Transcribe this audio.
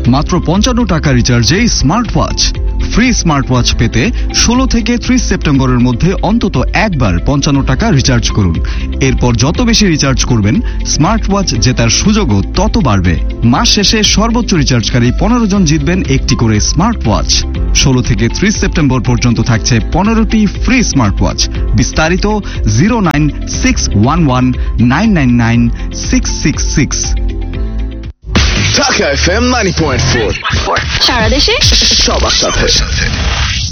মাত্র 55 টাকা রিচার্জে smart watch. Free smart watch পেতে 16 থেকে 30 সেপ্টেম্বরের মধ্যে অন্তত একবার 55 টাকা রিচার্জ করুন। এরপর যত বেশি রিচার্জ করবেন স্মার্ট ওয়াচ জেতার সুযোগও তত বাড়বে। মাস শেষে সর্বোচ্চ রিচার্জকারী 15 জন জিতবেন একটি করে স্মার্ট ওয়াচ। 16 থেকে 30 সেপ্টেম্বর পর্যন্ত থাকছে 15টি ফ্রি স্মার্ট ওয়াচ। বিস্তারিত 09611999666। ঢাকা FM 90.4 সারা দেশে সবার সাথে।